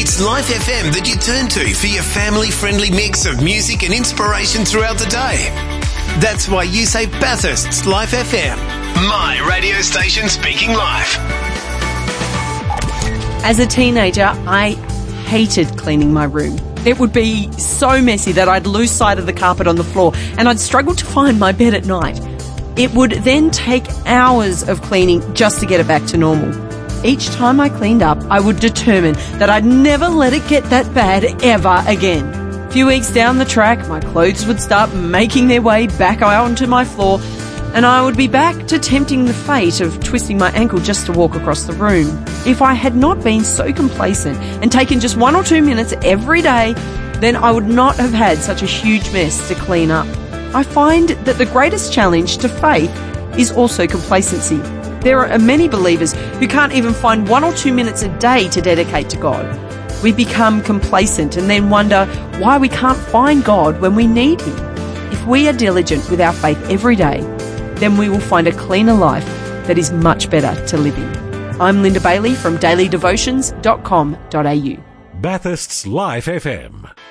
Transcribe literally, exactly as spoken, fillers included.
It's Life F M that you turn to for your family-friendly mix of music and inspiration throughout the day. That's why you say Bathurst's Life F M. My radio station speaking life. As a teenager, I hated cleaning my room. It would be so messy that I'd lose sight of the carpet on the floor and I'd struggle to find my bed at night. It would then take hours of cleaning just to get it back to normal. Each time I cleaned up, I would determine that I'd never let it get that bad ever again. A few weeks down the track, my clothes would start making their way back out onto my floor, and I would be back to tempting the fate of twisting my ankle just to walk across the room. If I had not been so complacent and taken just one or two minutes every day, then I would not have had such a huge mess to clean up. I find that the greatest challenge to faith is also complacency. There are many believers who can't even find one or two minutes a day to dedicate to God. We become complacent and then wonder why we can't find God when we need Him. If we are diligent with our faith every day, then we will find a cleaner life that is much better to live in. I'm Linda Bailey from daily devotions dot com dot a u. Bathurst's Life F M.